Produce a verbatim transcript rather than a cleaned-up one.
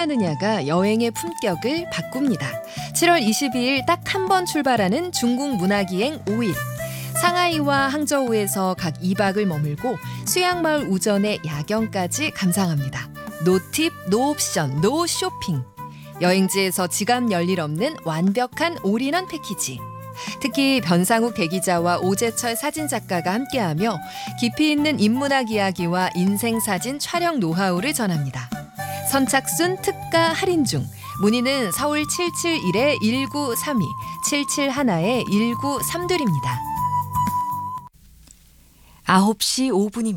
하느냐가 여행의 품격을 바꿉니다. 칠월 이십이일 딱 한 번 출발하는 중국 문화기행 오 일. 상하이와 항저우에서 각 이 박을 머물고 수양마을 우전의 야경까지 감상합니다. 노 팁, 노 옵션, 노 쇼핑. 여행지에서 지갑 열일 없는 완벽한 올인원 패키지. 특히 변상욱 대기자와 오재철 사진작가가 함께하며 깊이 있는 인문학 이야기와 인생사진 촬영 노하우를 전합니다. 선착순 특가 할인 중. 문의는 서울 칠칠일 일구삼이, 칠칠일 일구삼이입니다. 아홉 시 오 분입니다.